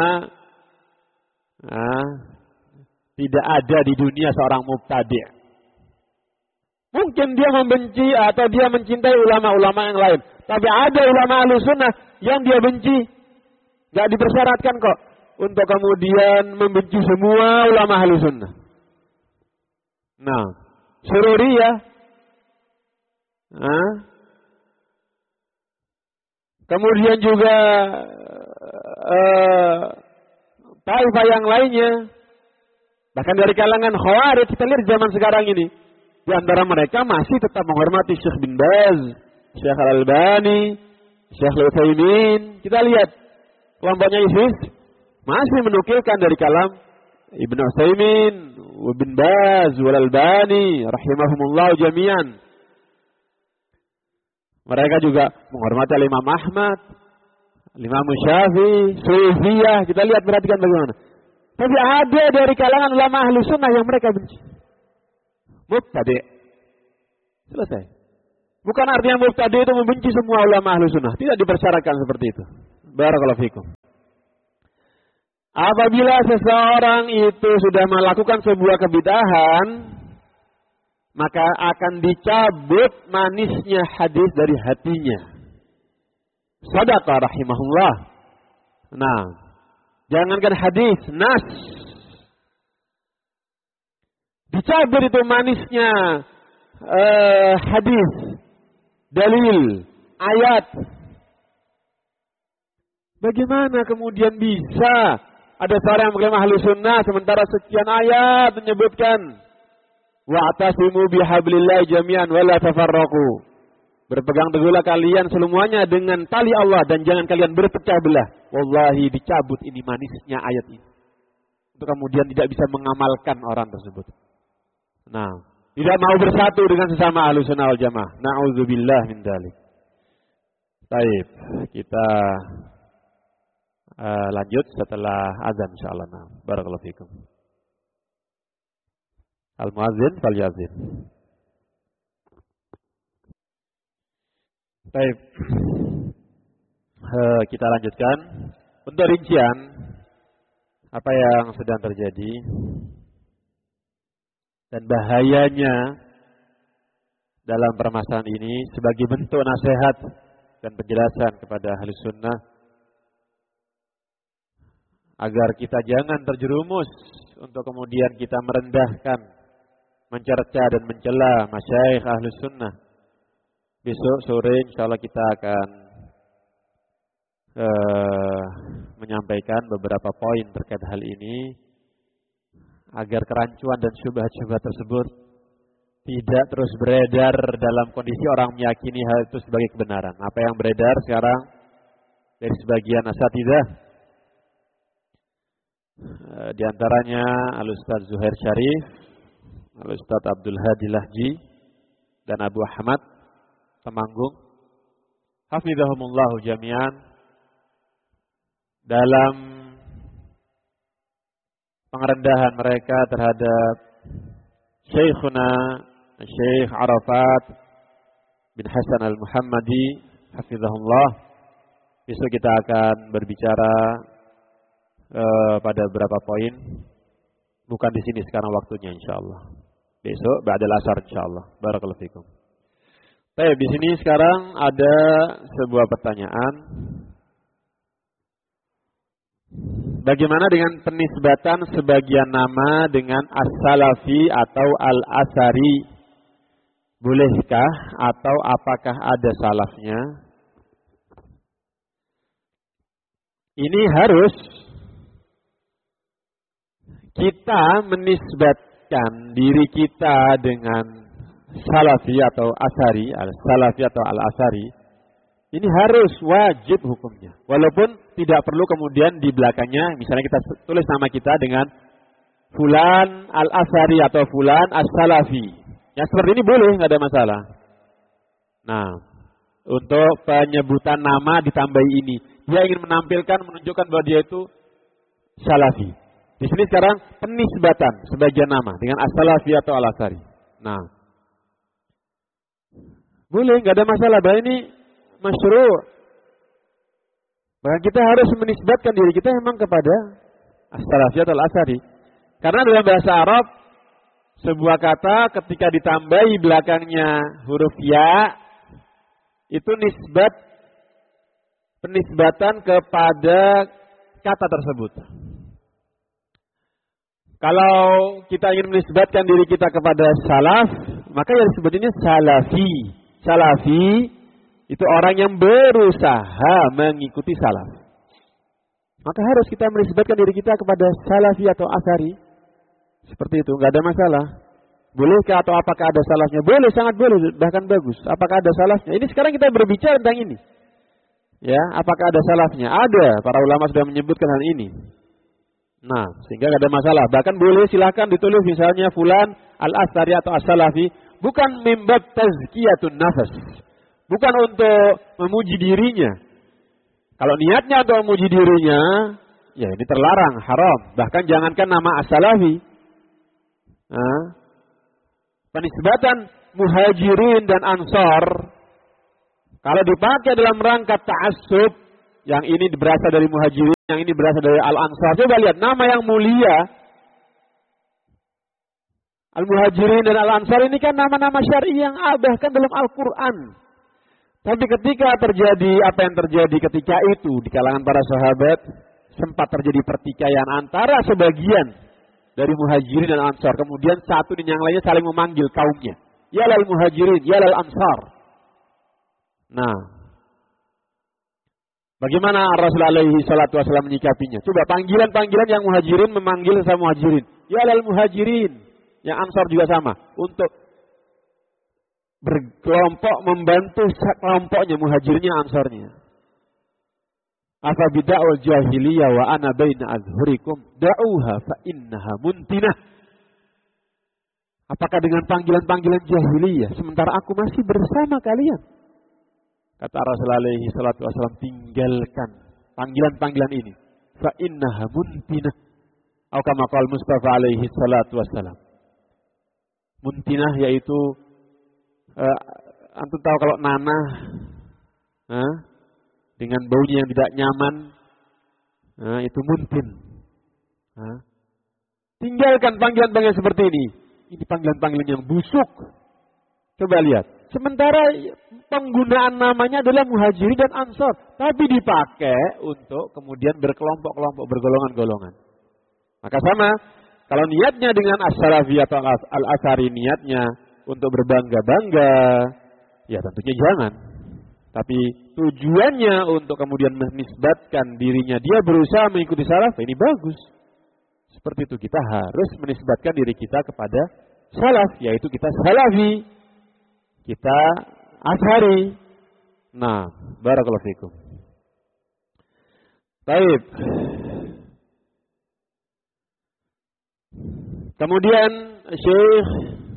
Nah, tidak ada di dunia seorang mubtadi'. Mungkin dia membenci atau dia mencintai ulama-ulama yang lain. Tapi ada ulama ahlu sunnah yang dia benci. Gak dipersyaratkan kok untuk kemudian membenci semua ulama ahlu sunnah. Nah, Sururiyah. Nah, kemudian juga uh, taifah yang lainnya. Bahkan dari kalangan Khawarij, kita lihat zaman sekarang ini. Di antara mereka masih tetap menghormati Syekh bin Baz, Syekh Al-Albani, Syekh Al-Utsaimin. Kita lihat kelompoknya ISIS masih menukilkan dari kalam Ibnu Utsaimin, Ibn Baz, Al-Albani, rahimahumullah jami'an. Mereka juga menghormati Imam Ahmad, Imam Syafi'i, Sufiyah. Kita lihat, perhatikan bagaimana. Tapi ada dari kalangan ulama ahlu sunnah yang mereka benci. Mubtadi'. Selesai. Bukan artinya mubtadi itu membenci semua ulama ahlu sunnah. Tidak dipersyaratkan seperti itu. Barakallahu fikum. Apabila seseorang itu sudah melakukan sebuah kebid'ahan, maka akan dicabut manisnya hadis dari hatinya. Shadaqa rahimahullah. Nah, jangankan hadis, nas. Dicabut itu manisnya uh, hadis, dalil, ayat. Bagaimana kemudian bisa ada seorang yang mengklaim ahlu sunnah sementara sekian ayat menyebutkan wa'tasimu bihablillahi jami'an wala tafarraqu. Berpegang teguhlah kalian semuanya dengan tali Allah dan jangan kalian berpecah belah. Wallahi dicabut ini manisnya ayat ini. Untuk kemudian tidak bisa mengamalkan orang tersebut. Nah, tidak mau bersatu dengan sesama ahlu sunnah wal jamaah. Na'udzubillah min dzalik. Baik, kita uh, lanjut setelah azan insyaallah. Nah, barakallahu fikum. Al-muazzin falyazin. Baik. Uh, kita lanjutkan untuk rincian apa yang sedang terjadi dan bahayanya dalam permasalahan ini sebagai bentuk nasihat dan penjelasan kepada ahli sunnah agar kita jangan terjerumus untuk kemudian kita merendahkan, mencerca dan mencela masyayikh ahli sunnah. Besok sore insyaallah kita akan uh, menyampaikan beberapa poin terkait hal ini agar kerancuan dan syubhat-syubhat tersebut tidak terus beredar dalam kondisi orang meyakini hal itu sebagai kebenaran. Apa yang beredar sekarang dari sebagian asatidzah, di antaranya Al-Ustaz Zuhair Syarif, Al-Ustaz Abdul Hadi Lahji, dan Abu Ahmad Temanggung, hafizahumullahu jami'an, dalam pengerendahan mereka terhadap Syekhuna Syekh Arafat bin Hasan Al-Muhammadi hafizahullah. Besok kita akan berbicara uh, pada beberapa poin. Bukan di sini sekarang waktunya insyaallah. Besok ba'dal asar insyaallah. Barakallahu fikum. Baik, di sini sekarang ada sebuah pertanyaan. Bagaimana dengan penisbatan sebagian nama dengan as-salafi atau al-asari? Bolehkah atau apakah ada salafnya? Ini harus kita menisbatkan diri kita dengan salafi atau asari, al-salafi atau al-asari. Ini harus wajib hukumnya. Walaupun tidak perlu kemudian di belakangnya, misalnya kita tulis nama kita dengan Fulan al-asari atau Fulan as-salafi. Ya seperti ini boleh, nggak ada masalah. Nah, untuk penyebutan nama ditambahi ini. Dia ingin menampilkan, menunjukkan bahwa dia itu salafi. Di sini sekarang penisbatan sebagian nama dengan as-salafi atau al-asari. Nah, boleh, nggak ada masalah. Bahwa ini masyru'. Bahkan kita harus menisbatkan diri kita memang kepada as-salafi atau al-asari. Karena dalam bahasa Arab, sebuah kata ketika ditambahi belakangnya huruf ya, itu nisbat, penisbatan kepada kata tersebut. Kalau kita ingin menisbatkan diri kita kepada salaf, maka yang disebut ini salafi. Salafi itu orang yang berusaha mengikuti salaf. Maka harus kita menisbatkan diri kita kepada salafi atau asari. Seperti itu, nggak ada masalah. Bolehkah atau apakah ada salafnya? Boleh, sangat boleh, bahkan bagus. Apakah ada salafnya? Ini sekarang kita berbicara tentang ini. Ya, apakah ada salafnya? Ada, para ulama sudah menyebutkan hal ini. Nah, sehingga nggak ada masalah. Bahkan boleh silakan ditulis misalnya Fulan al-asari atau as-salafi. Bukan mimbab tazkiyatun nafas. Bukan untuk memuji dirinya. Kalau niatnya untuk memuji dirinya, ya ini terlarang, haram. Bahkan jangankan nama as-salafi. Nah, penisbatan muhajirin dan ansar Kalau dipakai dalam rangka ta'assub, yang ini berasal dari Muhajirin, yang ini berasal dari Al-Ansar. Coba lihat nama yang mulia. Al-Muhajirin dan Al-Ansar ini kan nama-nama syar'i yang bahkan dalam Al-Quran. Tapi ketika terjadi apa yang terjadi ketika itu di kalangan para sahabat, sempat terjadi pertikaian antara sebagian dari Muhajirin dan Ansar. Kemudian satu dan yang lainnya saling memanggil kaumnya. Ya lal Muhajirin, ya lal Ansar. Nah, bagaimana Rasulullah alaihi salatu wasallam menyikapinya? Coba panggilan-panggilan yang Muhajirin memanggil sama Muhajirin. Ya lal Muhajirin, yang Ansar juga sama. Untuk berkelompok membantu kelompoknya, Muhajirinnya, Ansarnya. Afa bida'ul jahiliyah wa ana baina azhurikum da'uha fa innaha muntinah. Apakah dengan panggilan-panggilan jahiliyah sementara aku masih bersama kalian? Kata Rasulullah alaihi salatu wasallam, tinggalkan panggilan-panggilan ini. Fa innaha muntinah. Atau kama qala Mustafa alaihi salatu wasallam. Muntinah yaitu uh, antum tahu kalau nanah, huh? dengan baunya yang tidak nyaman, nah, itu muntin. Nah, tinggalkan panggilan-panggilan seperti ini. Ini panggilan-panggilan yang busuk. Coba lihat. Sementara penggunaan namanya adalah Muhajirin dan Ansar, tapi dipakai untuk kemudian berkelompok-kelompok, bergolongan-golongan. Maka sama, kalau niatnya dengan as-salafi atau al-asari, niatnya untuk berbangga-bangga, ya tentunya jangan. Tapi tujuannya untuk kemudian menisbatkan dirinya, dia berusaha mengikuti salaf, ini bagus. Seperti itu, kita harus menisbatkan diri kita kepada salaf, yaitu kita salafi, kita ashari. Nah, barakallahu fikum. Baik. Kemudian Syekh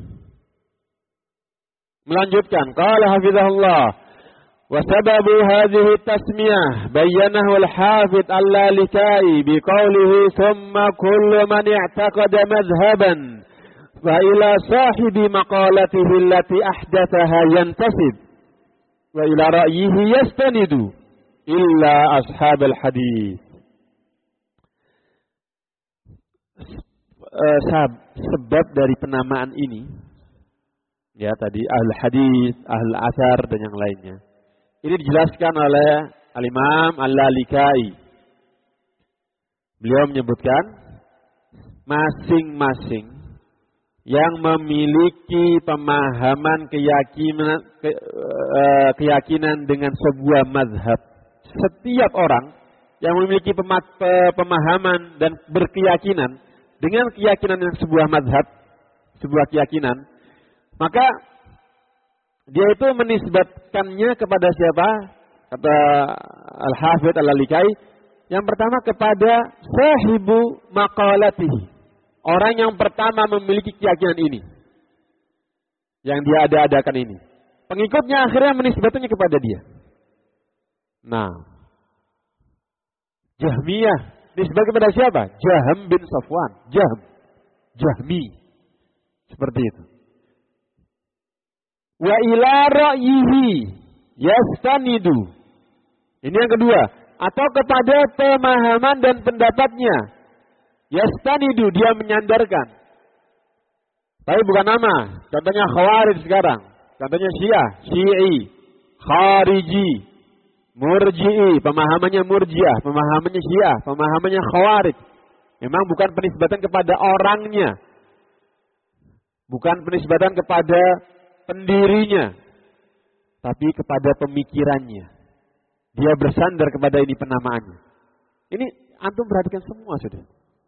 melanjutkan, qala hafizahullah, وسبب هذه التسمية بينه الحافظ اللالكائي بقوله ثم كل من اعتقد مذهبا فإلى صاحب مقالته التي أحدثها ينتسب وإلى رأيه يستند إلا أصحاب الحديث. Sebab dari penamaan ini, ya tadi ahlul hadis, ahlul asar dan yang lainnya. Ini dijelaskan oleh Al-Imam Al-Lalikai. Beliau menyebutkan masing-masing yang memiliki pemahaman keyakinan, ke, uh, keyakinan dengan sebuah mazhab. Setiap orang yang memiliki pemahaman dan berkeyakinan dengan keyakinan yang sebuah mazhab, sebuah keyakinan, maka dia itu menisbatkannya kepada siapa? Kata Al-Hafidh Al-Lalikai, yang pertama kepada sahibu maqalatihi. Orang yang pertama memiliki keyakinan ini. Yang dia ada-adakan ini. Pengikutnya akhirnya menisbatkannya kepada dia. Nah, Jahmiyah nisbat kepada siapa? Jahm bin Safwan. Jahm. Jahmi. Seperti itu. Wa ila ra'yihi yastanidu. Ini yang kedua. Atau kepada pemahaman dan pendapatnya. Yastanidu, dia menyandarkan. Tapi bukan nama. Contohnya Khawarij sekarang. Contohnya Syiah, Syi'i, Khariji, Murji'i. Pemahamannya Murji'ah, pemahamannya Syiah, pemahamannya Khawarij. Memang bukan penisbatan kepada orangnya. Bukan penisbatan kepada pendirinya, tapi kepada pemikirannya. Dia bersandar kepada ini penamaannya. Ini antum perhatikan semua sudah.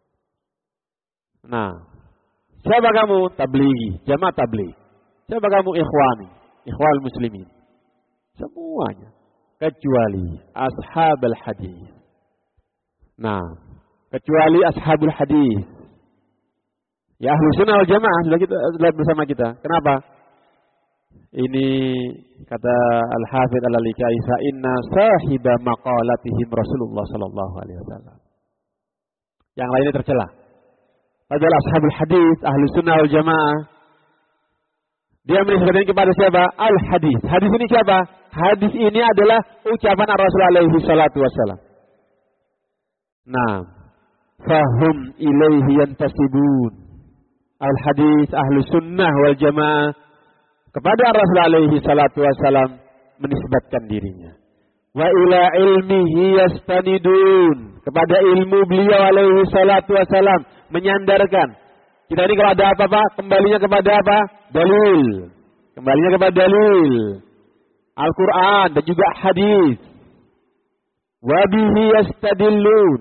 Nah, siapa kamu? Tablighi, jamaah tabligh. Siapa kamu? Ikhwani, ikhwal muslimin. Semuanya, kecuali ashabul hadis. Nah, kecuali ashabul hadis. Ya Ahlus Sunnah wal Jamaah sudah kita lihat bersama kita. Kenapa? Ini kata Al-Hafidh Al-Lalikai, fa inna sahiba maqalatihim Rasulullah sallallahu alaihi wasallam. Yang lainnya tercela. Adalah ashabul hadis, Ahlus Sunnah wal Jamaah. Dia menisbatkan kepada siapa? Al-hadis. Hadis ini siapa? hadis ini adalah ucapan Rasul alaihi salatu wassalam. Nah, fahum ilaihi yantasibun. Al-hadis ahlu sunnah wal jamaah kepada Rasul alaihi salatu wassalam menisbatkan dirinya. Wa ila ilmihi yastanidun. Kepada ilmu beliau alaihi salatu wassalam menyandarkan. Kita ini kalau ada apa-apa kembalinya kepada apa? Dalil. Kembalinya kepada dalil. Al-Quran dan juga hadis. Wa bihi yastadillun.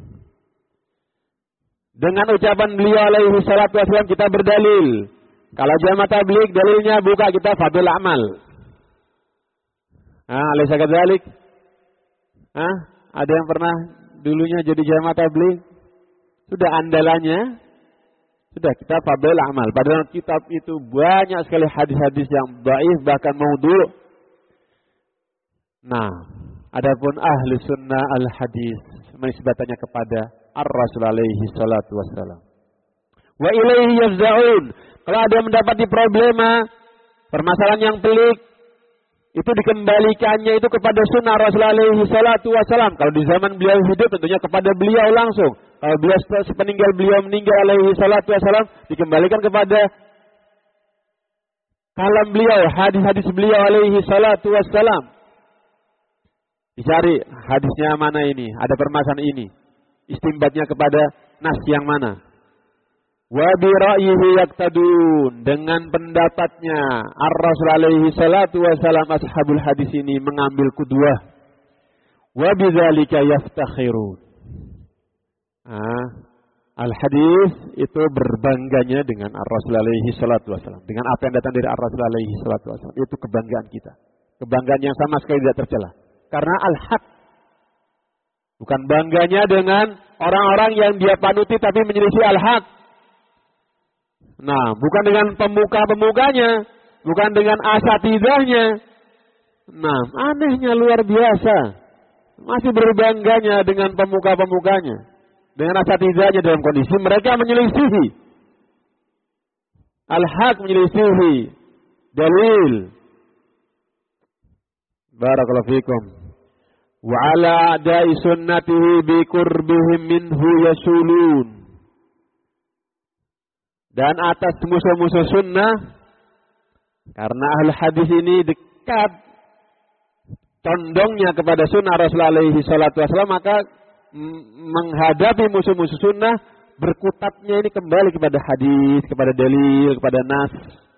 Dengan ucapan beliau alaihi salatu wassalam kita berdalil. Kalau jamaah tabligh dalilnya buka kita Fadhil Amal. Ah, alaysa kadzalik? Ah, ada yang pernah dulunya jadi jamaah tabligh? Sudah andalannya sudah kita Fadhil Amal. Padahal kitab itu banyak sekali hadis-hadis yang dhaif bahkan maudhu'. Nah, adapun ahli sunnah al-hadis menisbatannya kepada Ar-Rasul alaihi salatu wassalam. Wa ilaihi yafza'un. Kalau ada mendapati problema, permasalahan yang pelik, itu dikembalikannya itu kepada sunnah Rasul alaihi salatu wassalam. Kalau di zaman beliau hidup tentunya kepada beliau langsung. Kalau beliau sepeninggal beliau meninggal alaihi salatu wassalam, dikembalikan kepada kalam beliau, hadis-hadis beliau alaihi salatu wassalam. Dicari hadisnya mana ini, ada permasalahan ini. Istimbatnya kepada nas yang mana? Wa bi ra'yihi yaktadun. Dengan pendapatnya Ar-Rasul alaihi salatu wassalam ashabul hadis ini mengambil qudwah. Wa bidzalika yaftakhirun. Ah, al-hadis itu berbangganya dengan Ar-Rasul alaihi salatu wassalam. Dengan apa yang datang dari Ar-Rasul alaihi salatu wassalam. Itu kebanggaan kita. Kebanggaan yang sama sekali tidak tercela. Karena al-haq. Bukan bangganya dengan orang-orang yang dia panuti tapi menyelisih al-haq. Nah, bukan dengan pemuka-pemukanya, bukan dengan asatidahnya. Nah, anehnya luar biasa. Masih berbangganya dengan pemuka-pemukanya, dengan asatidahnya dalam kondisi mereka menyelisihi al-haq, menyelisihi dalil. Barakallahu fikum. Wa ala a'da'i sunnatihi bi qurbihim minhu yasulun. Dan atas musuh-musuh sunnah, karena ahli hadis ini dekat condongnya kepada sunnah Rasulullah alaihi salatu wassalam, maka menghadapi musuh-musuh sunnah, berkutatnya ini kembali kepada hadis, kepada dalil, kepada nas.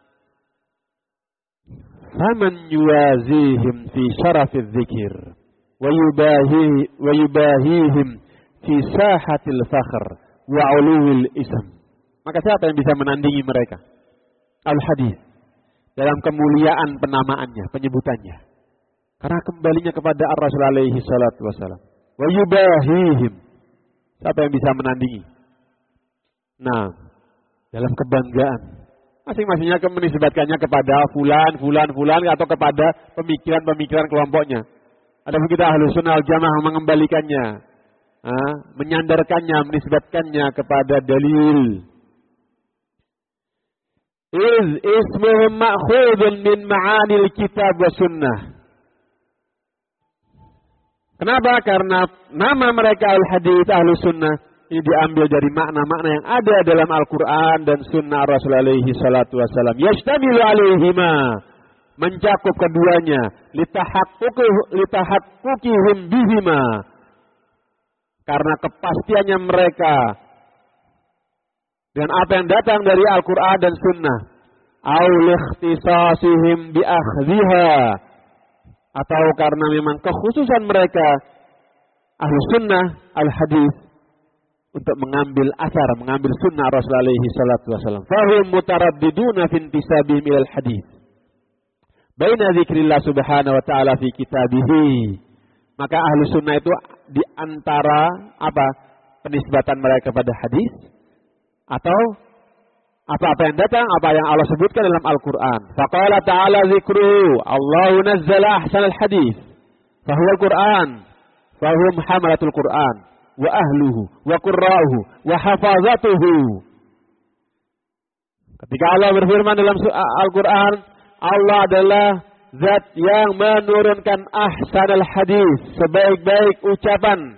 Faman yuwazihim fi syarafiz dzikir wa yubahi wa yubahihim fi sahatil fakhr wa uluwil ism. Maka siapa yang bisa menandingi mereka? Al-hadis dalam kemuliaan penamaannya, penyebutannya. Karena kembalinya kepada Ar-Rasul alaihi salatu wassalam. Wa yubahihim. Siapa yang bisa menandingi? Nah, dalam kebanggaan. Masing-masingnya menisbatkannya kepada fulan, fulan, fulan, atau kepada pemikiran-pemikiran kelompoknya. Adapun kita Ahlus Sunnah wal Jamaah mengembalikannya, ah, menyandarkannya, menisbatkannya kepada dalil. Iz ismuhum ma'khudun min ma'anil kitab wa sunnah. Kenapa? Karena nama mereka al-hadis Ahlus Sunnah ini diambil dari makna-makna yang ada dalam Al-Quran dan Sunnah Rasul alaihi salatu wassalam. Yashtamilu alaihima, mencakup keduanya, litahaqqukihim bihima, karena kepastiannya mereka dengan apa yang datang dari Al-Quran dan Sunnah. Au likhtisasihim biakhdhiha, atau karena memang kekhususan mereka Ahlus Sunnah al-hadis untuk mengambil asar, mengambil sunnah Rasul alaihi salatu wasallam. Fahum mutaraddiduna fi intisabihim ila al-hadis. Baina dzikrillah subhanahu wa ta'ala fi kitabihi. Maka Ahlus Sunnah itu di antara apa? Penisbatan mereka kepada hadis atau apa-apa yang datang, apa yang Allah sebutkan dalam Al-Quran. Faqala ta'ala dzikruhu, Allahu nazzala ahsanal hadis. Fahuwa al-Quran. Fahum hamalatul Quran. Wa ahluhu, wa qurra'uhu, wa hafazatuhu. Ketika Allah berfirman dalam Al-Quran, Allah adalah zat yang menurunkan ahsanal hadis, sebaik-baik ucapan.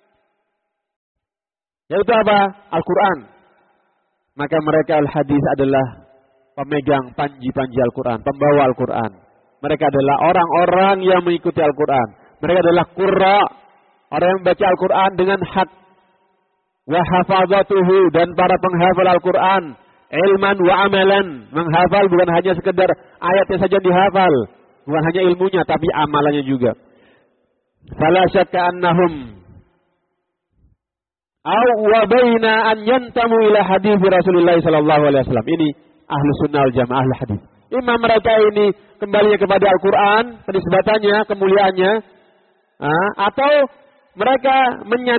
Yaitu apa? Al-Quran. Maka mereka al-hadis adalah pemegang panji-panji Al-Quran, pembawa Al-Quran. Mereka adalah orang-orang yang mengikuti Al-Quran. Mereka adalah qurra, orang yang baca Al-Quran dengan hak. Wa hafazatuhu, dan para penghafal Al-Quran. Ilman wa amalan, menghafal bukan hanya sekedar ayatnya saja dihafal. Bukan hanya ilmunya, tapi amalannya juga. Fala syakka annahum aw wa baina an yantamu ila hadis Rasulullah sallallahu alaihi wasallam. Ini ahlu sunnah wal jamaah, ahlu hadis. Imam mereka ini kembalinya kepada Al-Quran, penisbatannya, kemuliaannya, atau mereka menyanyikan